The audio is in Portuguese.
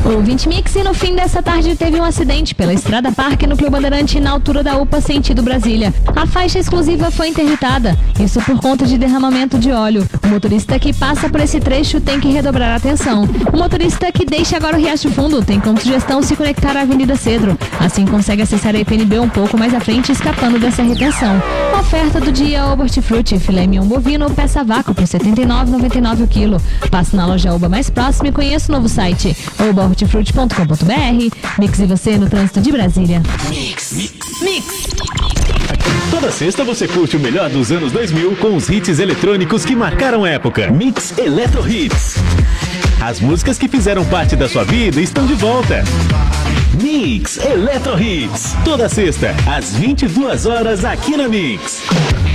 Ouvinte Mix, e no fim dessa tarde teve um acidente pela Estrada Parque no Clube Bandeirante na altura da UPA sentido Brasília. A faixa exclusiva foi interditada, isso por conta de derramamento de óleo. O motorista que passa por esse trecho tem que redobrar a atenção. O motorista que deixa agora o Riacho Fundo tem como sugestão se conectar à Avenida Cedro. Assim consegue acessar a IPNB um pouco mais à frente, escapando dessa retenção. A oferta do dia: Oba Hortifruti, filé mignon bovino, peça vácuo por R$ 79,99 o quilo. Passe na loja Oba mais próxima e conheça o novo site obahortifruti.com.br. Mix e você no trânsito de Brasília. Mix. Toda sexta você curte o melhor dos anos 2000 com os hits eletrônicos que marcaram época. Mix Eletro Hits. As músicas que fizeram parte da sua vida estão de volta. Mix Eletro Hits. Toda sexta, às 22 horas aqui na Mix.